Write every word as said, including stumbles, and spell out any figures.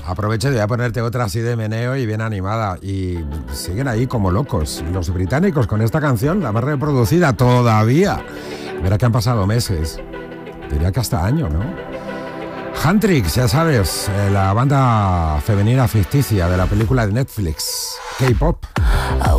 aprovecho y voy a ponerte otra así de meneo y bien animada. Y siguen ahí como locos. Y los británicos con esta canción, la más reproducida todavía. Verá que han pasado meses. Diría que hasta años, ¿no? Huntrix, ya sabes, eh, la banda femenina ficticia de la película de Netflix, K-pop.